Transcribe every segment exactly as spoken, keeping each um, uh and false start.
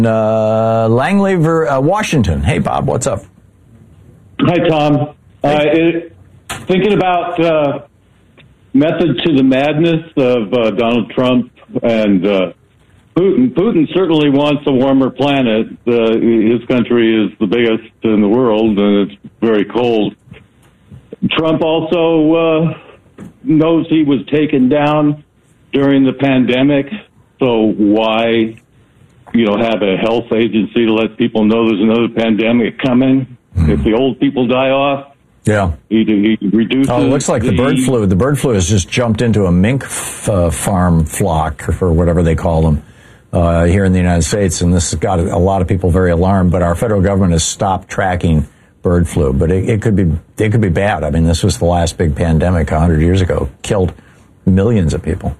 Uh, Langley, uh, Washington. Hey, Bob, what's up? Hi, Tom. Uh, it, thinking about uh, method to the madness of uh, Donald Trump and uh, Putin. Putin certainly wants a warmer planet. Uh, his country is the biggest in the world, and it's very cold. Trump also uh, knows he was taken down during the pandemic, so why, you know, have a health agency to let people know there's another pandemic coming? Mm. If the old people die off, yeah, he, he reduces. Oh, it looks like the, the bird flu. The bird flu has just jumped into a mink f- uh, farm flock, or whatever they call them, uh, here in the United States, and this has got a lot of people very alarmed. But our federal government has stopped tracking bird flu. But it, it could be it could be bad. I mean, this was the last big pandemic a hundred years ago, killed millions of people.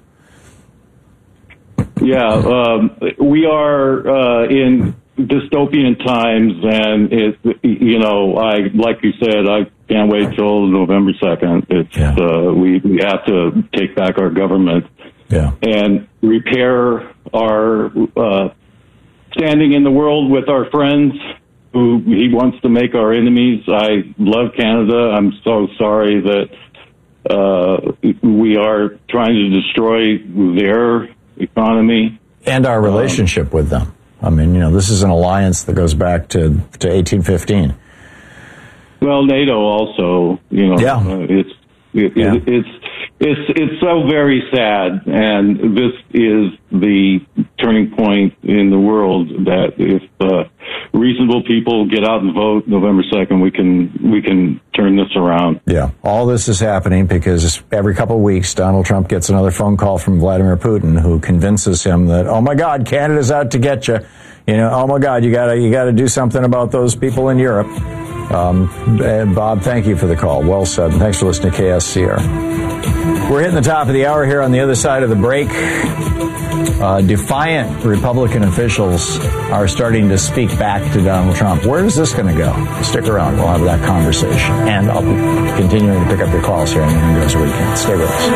Yeah, um, we are uh, in dystopian times, and it, you know, I like you said, I can't wait till November second. It's yeah. uh, we we have to take back our government, yeah. and repair our uh, standing in the world with our friends who he wants to make our enemies. I love Canada. I'm so sorry that uh, we are trying to destroy their economy and our relationship um, with them. I mean, you know, this is an alliance that goes back to to eighteen fifteen. Well, NATO also, you know, yeah. uh, it's it, yeah. it, it's it's it's so very sad, and this is the turning point in the world that if uh, reasonable people get out and vote November second, we can we can turn this around. Yeah, all this is happening because every couple of weeks, Donald Trump gets another phone call from Vladimir Putin, who convinces him that, oh my God, Canada's out to get you. You know, oh my God, you gotta you gotta do something about those people in Europe. Um, and Bob, thank you for the call. Well said. And thanks for listening to K S C R. We're hitting the top of the hour here. On the other side of the break, uh, defiant Republican officials are starting to speak back to Donald Trump. Where is this going to go? Stick around. We'll have that conversation. And I'll be continuing to pick up your calls here on the Windows Weekend. Stay with us.